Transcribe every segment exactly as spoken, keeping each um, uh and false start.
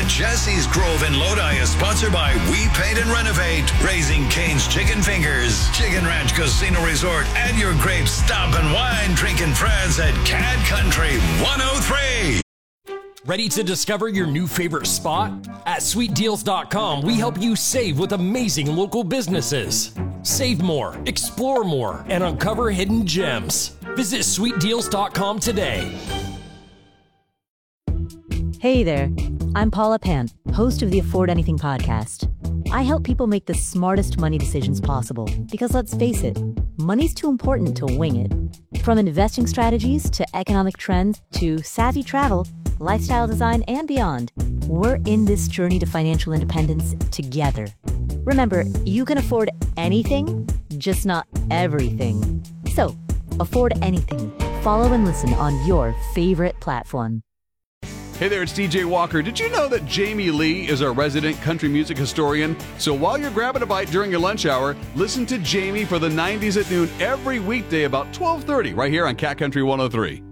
The Jesse's Grove in Lodi is sponsored by We Paint and Renovate, Raising Cane's Chicken Fingers, Chicken Ranch Casino Resort, and your great stop and wine drinking friends at Cad Country one oh three. Ready to discover your new favorite spot? At sweet deals dot com, we help you save with amazing local businesses. Save more, explore more, and uncover hidden gems. Visit sweet deals dot com today. Hey there, I'm Paula Pant, host of the Afford Anything podcast. I help people make the smartest money decisions possible because, let's face it, money's too important to wing it. From investing strategies to economic trends to savvy travel, lifestyle design, and beyond, we're in this journey to financial independence together. Remember, you can afford anything, just not everything. So, afford anything. Follow and listen on your favorite platform. Hey there, it's D J Walker. Did you know that Jamie Lee is our resident country music historian? So while you're grabbing a bite during your lunch hour, listen to Jamie for the nineties at noon every weekday about twelve thirty right here on Cat Country one oh three.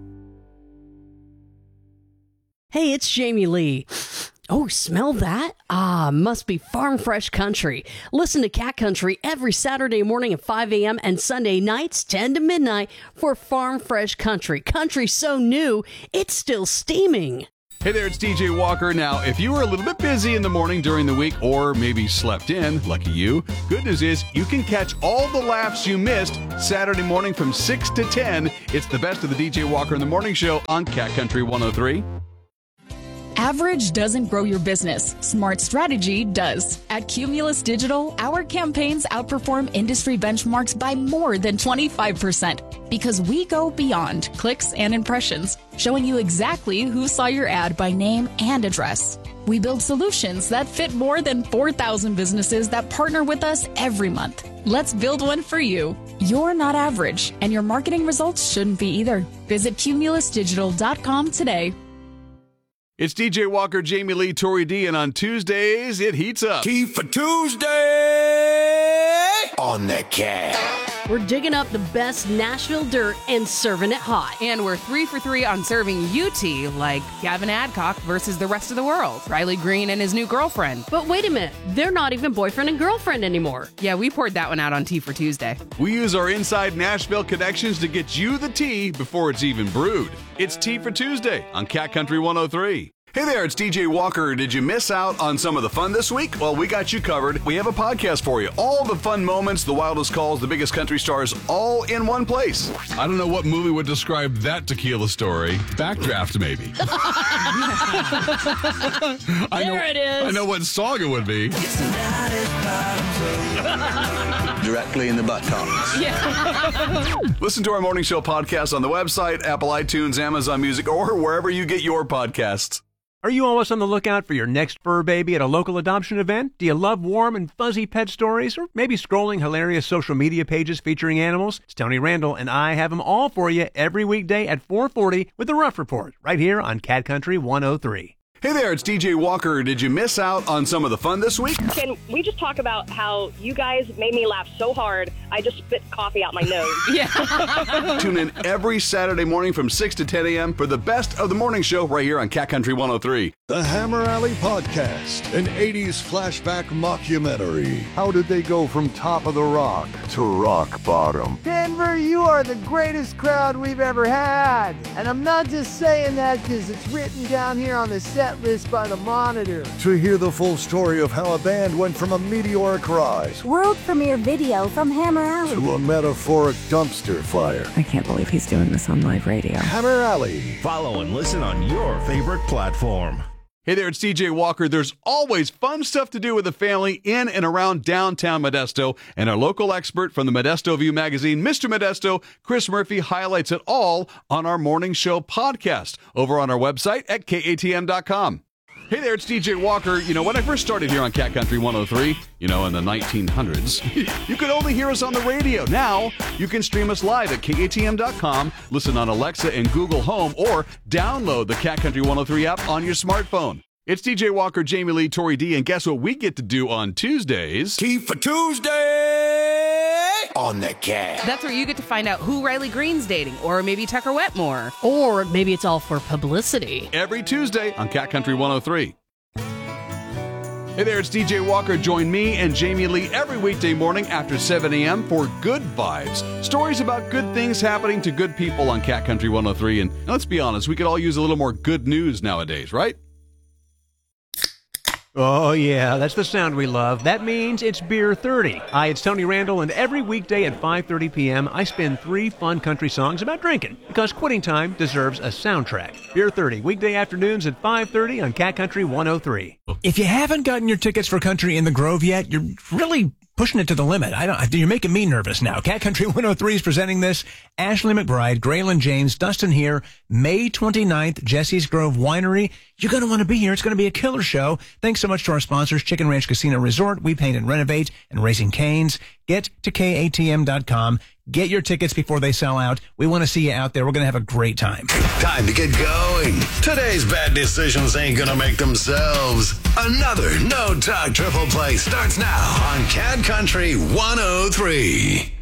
Hey, it's Jamie Lee. Oh, smell that? Ah, must be Farm Fresh Country. Listen to Cat Country every Saturday morning at five a.m. and Sunday nights ten to midnight for Farm Fresh Country. Country so new, it's still steaming. Hey there, it's D J Walker. Now, if you were a little bit busy in the morning during the week or maybe slept in, lucky you, good news is you can catch all the laughs you missed Saturday morning from six to ten. It's the best of the D J Walker in the Morning Show on Cat Country one oh three. Average doesn't grow your business. Smart strategy does. At Cumulus Digital, our campaigns outperform industry benchmarks by more than twenty-five percent because we go beyond clicks and impressions, showing you exactly who saw your ad by name and address. We build solutions that fit more than four thousand businesses that partner with us every month. Let's build one for you. You're not average, and your marketing results shouldn't be either. Visit cumulus digital dot com today. It's D J Walker, Jamie Lee, Tori D, and on Tuesdays, it heats up. Tea for Tuesday on the Cat. We're digging up the best Nashville dirt and serving it hot. And we're three for three on serving you tea, like Gavin Adcock versus the rest of the world, Riley Green and his new girlfriend. But wait a minute, they're not even boyfriend and girlfriend anymore. Yeah, we poured that one out on Tea for Tuesday. We use our inside Nashville connections to get you the tea before it's even brewed. It's Tea for Tuesday on Cat Country one oh three. Hey there, it's D J Walker. Did you miss out on some of the fun this week? Well, we got you covered. We have a podcast for you. All the fun moments, the wildest calls, the biggest country stars, all in one place. I don't know what movie would describe that tequila story. Backdraft, maybe. I There know, it is. I know what song it would be. Directly in the buttocks. Listen to our Morning Show podcast on the website, Apple iTunes, Amazon Music, or wherever you get your podcasts. Are you always on the lookout for your next fur baby at a local adoption event? Do you love warm and fuzzy pet stories? Or maybe scrolling hilarious social media pages featuring animals? It's Tony Randall, and I have them all for you every weekday at four forty with The Rough Report, right here on Cat Country one oh three. Hey there, it's D J Walker. Did you miss out on some of the fun this week? Can we just talk about how you guys made me laugh so hard, I just spit coffee out my nose? Yeah. Tune in every Saturday morning from six to ten a.m. for the best of the morning show right here on Cat Country one oh three. The Hammer Alley Podcast, an eighties flashback mockumentary. How did they go from top of the rock to rock bottom? Denver, you are the greatest crowd we've ever had. And I'm not just saying that because it's written down here on the set list by the Monitor. To hear the full story of how a band went from a meteoric rise World premiere video from Hammer Alley to a metaphoric dumpster fire. I can't believe he's doing this on live radio. Hammer Alley. Follow and listen on your favorite platform. Hey there, it's D J Walker. There's always fun stuff to do with the family in and around downtown Modesto, and our local expert from the Modesto View magazine, Mister Modesto, Chris Murphy, highlights it all on our Morning Show podcast over on our website at K A T M dot com. Hey there, it's D J Walker. You know, when I first started here on Cat Country one oh three, you know, in the nineteen hundreds, you could only hear us on the radio. Now, you can stream us live at K A T M dot com, listen on Alexa and Google Home, or download the Cat Country one oh three app on your smartphone. It's D J Walker, Jamie Lee, Tori D, and guess what we get to do on Tuesdays? Tea for Tuesday on the Cat. That's where you get to find out who Riley Green's dating, or maybe Tucker Wetmore. Or maybe it's all for publicity. Every Tuesday on Cat Country one oh three. Hey there, it's D J Walker. Join me and Jamie Lee every weekday morning after seven a.m. for Good Vibes. Stories about good things happening to good people on Cat Country one oh three. And let's be honest, we could all use a little more good news nowadays, right? Oh, yeah, that's the sound we love. That means it's Beer thirty. Hi, it's Tony Randall, and every weekday at five thirty p.m., I spin three fun country songs about drinking, because quitting time deserves a soundtrack. Beer thirty, weekday afternoons at five thirty on Cat Country one oh three. If you haven't gotten your tickets for Country in the Grove yet, you're really pushing it to the limit. I don't. You're making me nervous now. Cat Country one oh three is presenting this. Ashley McBride, Graylin James, Dustin here, May twenty-ninth, Jesse's Grove Winery. You're going to want to be here. It's going to be a killer show. Thanks so much to our sponsors, Chicken Ranch Casino Resort, We Paint and Renovate, and Raising Cane's. Get to K A T M dot com. Get your tickets before they sell out. We want to see you out there. We're going to have a great time. Time to get going. Today's bad decisions ain't going to make themselves. Another No Talk Triple Play starts now on Cat Country one oh three.